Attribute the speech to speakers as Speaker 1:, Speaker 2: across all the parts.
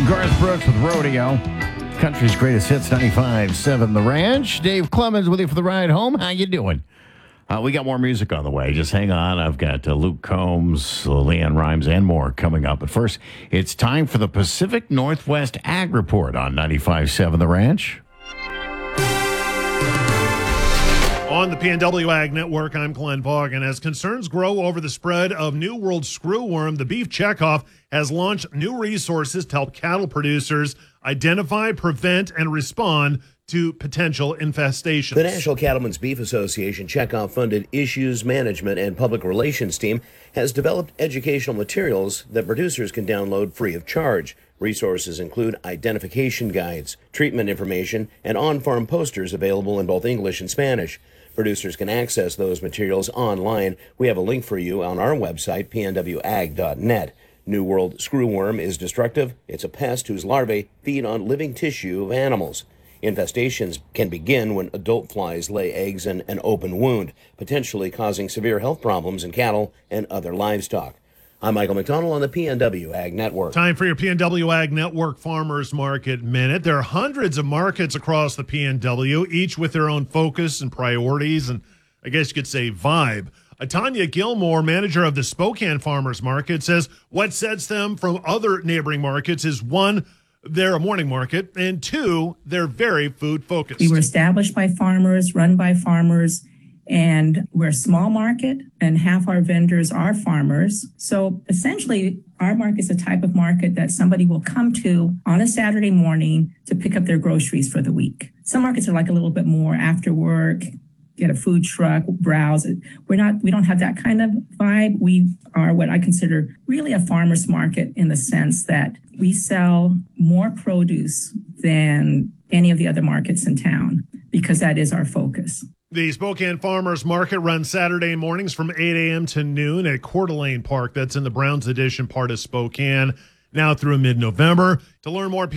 Speaker 1: Garth Brooks with Rodeo. Country's greatest hits, 95.7 The Ranch. Dave Clemens with you for the ride home. How you doing? We got more music on the way. Just hang on. I've got Luke Combs, Leanne Rhymes, and more coming up. But first, it's time for the Pacific Northwest Ag Report on 95.7 The Ranch.
Speaker 2: On the PNW Ag Network, I'm Glenn Vaughan. As concerns grow over the spread of New World screwworm, the Beef Checkoff has launched new resources to help cattle producers identify, prevent, and respond to potential infestations.
Speaker 3: The National Cattlemen's Beef Association Checkoff-funded Issues Management and Public Relations team has developed educational materials that producers can download free of charge. Resources include identification guides, treatment information, and on-farm posters available in both English and Spanish. Producers can access those materials online. We have a link for you on our website, pnwag.net. New World screwworm is destructive. It's a pest whose larvae feed on living tissue of animals. Infestations can begin when adult flies lay eggs in an open wound, potentially causing severe health problems in cattle and other livestock. I'm Michael McDonald on the PNW Ag Network.
Speaker 2: Time for your PNW Ag Network Farmers Market Minute. There are hundreds of markets across the PNW, each with their own focus and priorities, and I guess you could say vibe. Tanya Gilmore, manager of the Spokane Farmers Market, says what sets them from other neighboring markets is, one, they're a morning market, and two, they're very food focused.
Speaker 4: We were established by farmers, run by farmers, and we're a small market, and half our vendors are farmers. So essentially, our market is the type of market that somebody will come to on a Saturday morning to pick up their groceries for the week. Some markets are like a little bit more after work, get a food truck, browse. We don't have that kind of vibe. We are what I consider really a farmer's market in the sense that we sell more produce than any of the other markets in town because that is our focus.
Speaker 2: The Spokane Farmers Market runs Saturday mornings from 8 a.m. to noon at Coeur d'Alene Park. That's in the Browns Edition part of Spokane, now through mid-November. To learn more,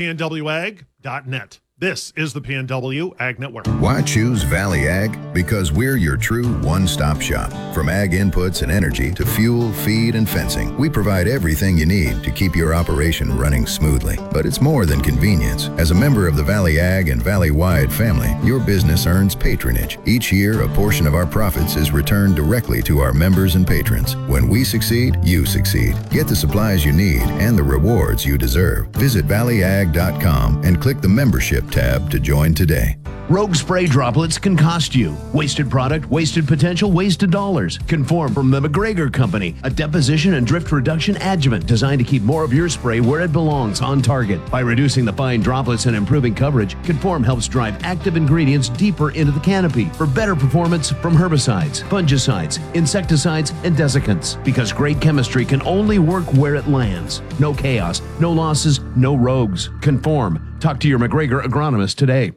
Speaker 2: pnwag.net. This is the PNW Ag Network.
Speaker 5: Why choose Valley Ag? Because we're your true one-stop shop. From ag inputs and energy to fuel, feed, and fencing, we provide everything you need to keep your operation running smoothly. But it's more than convenience. As a member of the Valley Ag and Valley-wide family, your business earns patronage. Each year, a portion of our profits is returned directly to our members and patrons. When we succeed, you succeed. Get the supplies you need and the rewards you deserve. Visit valleyag.com and click the membership tab to join today.
Speaker 6: Rogue spray droplets can cost you. Wasted product, wasted potential, wasted dollars. Conform from the McGregor Company, a deposition and drift reduction adjuvant designed to keep more of your spray where it belongs, on target. By reducing the fine droplets and improving coverage, Conform helps drive active ingredients deeper into the canopy for better performance from herbicides, fungicides, insecticides, and desiccants. Because great chemistry can only work where it lands. No chaos, no losses, no rogues. Conform. Talk to your McGregor agronomist today.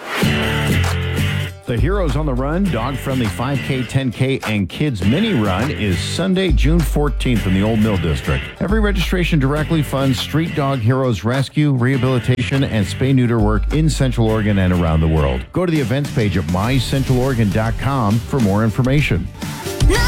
Speaker 1: The Heroes on the Run, dog-friendly 5K, 10K, and Kids Mini Run is Sunday, June 14th in the Old Mill District. Every registration directly funds Street Dog Heroes rescue, rehabilitation, and spay-neuter work in Central Oregon and around the world. Go to the events page at mycentraloregon.com for more information.